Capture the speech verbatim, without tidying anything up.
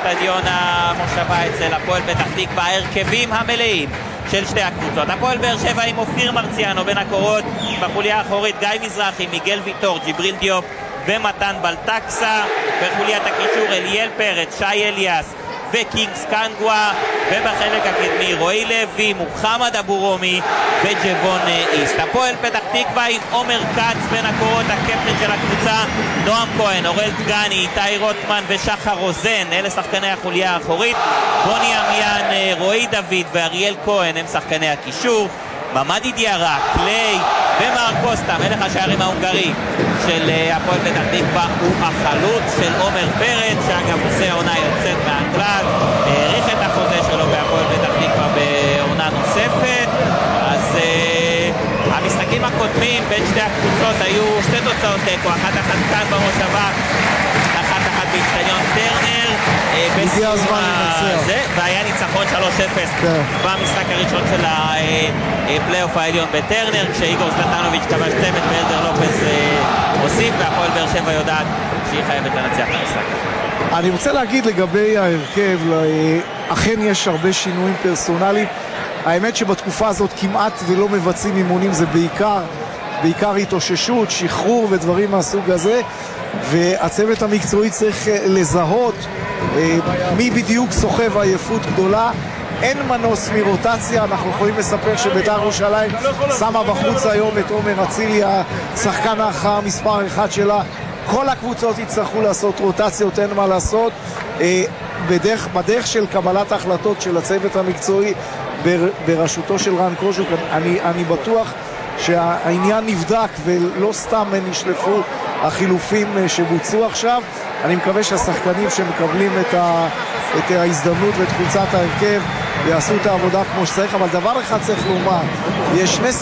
באצטדיון המושבה אצל הפועל פתח תקווה. ההרכבים המלאים של שתי הקבוצות: הפועל באר שבע עם אופיר מרציאנו בין הקורות, בחוליה האחורית גיא מזרחי, מיגל ויטור, ג'יבריל דיופ ומתן בלטקסה, בחוליית הקישור אליאל פרץ, שי אליאס וקינגס קנגווה, ובחלק הקדמי רועי לוי, מוחמד אבו רומי וג'בון איסט. הפועל פתח תקווה עם עומר קץ בין הקורות, הקפטן של הקבוצה נועם כהן, אורל דגני, איתי רוטמן ושחר רוזן, אלה שחקני החוליה האחורית. בוני עמיין, רועי דוד ואריאל כהן הם שחקני הקישור. ממדי דיארה, קליי ומר קוסטה, מלך השערים ההונגרי של הפועל פתח תקווה, הוא החלוץ של עומר פרץ, שאגב עושה עונה יוצאת מהכלל, העריך את החוזה שלו בהפועל פתח תקווה בעונה נוספת. אז uh, המשחקים הקודמים בין שתי הקבוצות היו שתי תוצאות תיקו, אחת אחת כאן במושבה, אחת אחת באצטדיון טרנר, הגיע הזמן לנצח, והיה ניצחון שלוש אפס במשחק הראשון של הפלייאוף העליון בטרנר, כשאיגור סלטנוביץ' כבש צמד ואלדר לופס הוסיף, והפועל באר שבע יודעת שהיא חייבת לנצח את המשחק. אני רוצה להגיד לגבי ההרכב, אכן יש הרבה שינויים פרסונליים. האמת שבתקופה הזאת כמעט ולא מבצעים אימונים, זה בעיקר בעיקר התאוששות, שחרור ודברים מהסוג הזה, והצוות המקצועי צריך לזהות מי בדיוק סוחב עייפות גדולה. אין מנוס מרוטציה. אנחנו יכולים לספר שבית"ר ירושלים שמה בחוץ היום את עומר אצילי, השחקן האחר מספר אחד שלה. כל הקבוצות יצטרכו לעשות רוטציות, אין מה לעשות. בדרך, בדרך של קבלת ההחלטות של הצוות המקצועי בראשותו של רן קוז'וק, אני, אני בטוח שהעניין נבדק ולא סתם נשלפו החילופים שבוצעו עכשיו. אני מקווה שהשחקנים שמקבלים את, ה, את ההזדמנות ואת חולצת ההרכב יעשו את העבודה כמו שצריך, אבל דבר אחד צריך לומר, יש שני